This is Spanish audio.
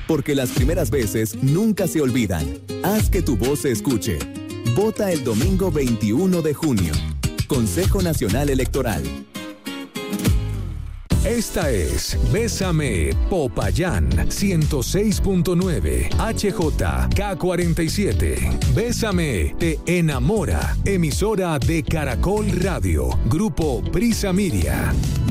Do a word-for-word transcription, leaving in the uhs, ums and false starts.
Porque las primeras veces nunca se olvidan. Haz que tu voz se escuche. Vota el domingo veintiuno de junio. Consejo Nacional Electoral. Esta es Bésame Popayán ciento seis punto nueve H J K cuarenta y siete. Bésame te enamora. Emisora de Caracol Radio. Grupo Prisa Miria.